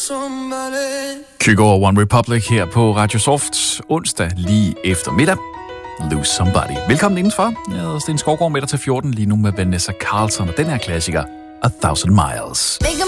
Kygo og One Republic her på Radio Soft, onsdag lige efter middag. Lose Somebody. Velkommen indenfor. Jeg hedder Sten Skovgaard med dig til 14 lige nu med Vanessa Carlton og den her klassiker, A Thousand Miles.